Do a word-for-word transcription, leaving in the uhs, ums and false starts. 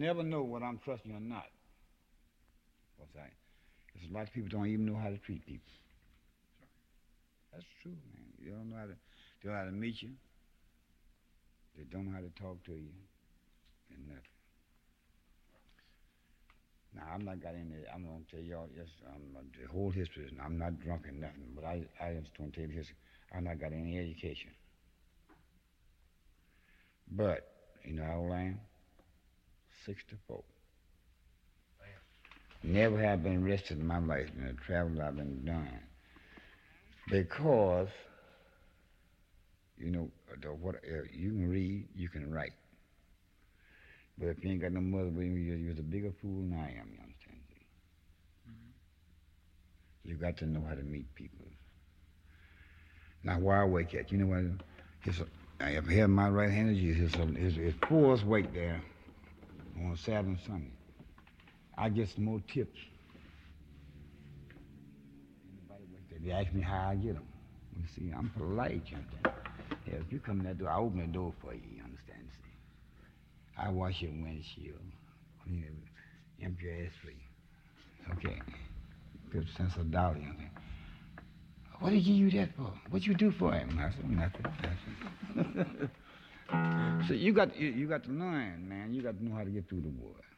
never know whether I'm trusting you or not. What's that? Because a lot of people don't even know how to treat people. That's true, man. You don't know how to, they don't know how to meet you. They don't know how to talk to you. And nothing. Now, I'm not got any, I'm going to tell y'all, yes, um, the whole history is, I'm not drunk and nothing, but I, I just want to tell you this, I've not got any education. But, you know how old I am? sixty-four. Never have been arrested in my life in the travel I've been done. Because, you know, the, what, uh, you can read, you can write. But if you ain't got no mother with you, you're a bigger fool than I am, you understand? Mm-hmm. You got to know how to meet people. Now, where I wake at, you know what? His, if I have my right hand is his, his, his poorest wake there on Saturday and Sunday. I get some more tips. Anybody wake there, they ask me how I get them. You see, I'm polite, you understand? Yeah, if you come in that door, I open the door for you, you understand? See? I wash your windshield, clean it, empty your ass for you. Okay. Fifty cents a dollar, you know. What did he give you that for? What you do for him? I said, nothing. nothing. So you got you, you got to learn, man. You got to know how to get through the war.